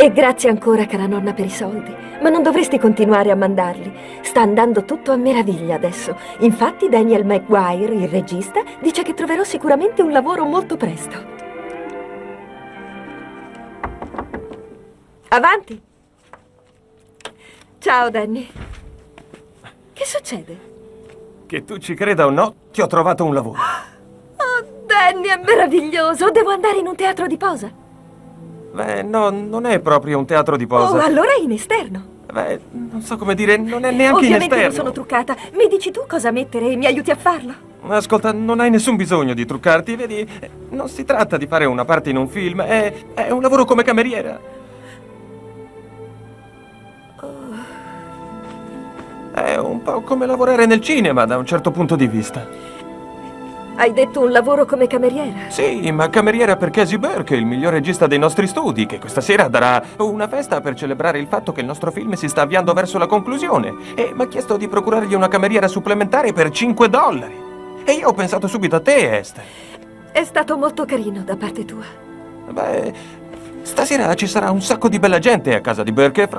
E grazie ancora, cara nonna, per i soldi. Ma non dovresti continuare a mandarli. Sta andando tutto a meraviglia adesso. Infatti Daniel Maguire, il regista, dice che troverò sicuramente un lavoro molto presto. Avanti! Ciao, Danny. Che succede? Che tu ci creda o no, ti ho trovato un lavoro. Oh, Danny, è meraviglioso! Devo andare in un teatro di posa. Beh, no, non è proprio un teatro di posa. Oh, allora è in esterno. Beh, non so come dire, non è neanche in Ovviamente esterno. non sono truccata. Mi dici tu cosa mettere e mi aiuti a farlo? Ascolta, non hai nessun bisogno di truccarti, vedi? Non si tratta di fare una parte in un film, è un lavoro come cameriera. È un po' come lavorare nel cinema, da un certo punto di vista. Hai detto un lavoro come cameriera? Sì, ma cameriera per Casey Burke, il miglior regista dei nostri studi, che questa sera darà una festa per celebrare il fatto che il nostro film si sta avviando verso la conclusione. E mi ha chiesto di procurargli una cameriera supplementare per $5. E io ho pensato subito a te, Esther. È stato molto carino da parte tua. Beh, stasera ci sarà un sacco di bella gente a casa di Burke.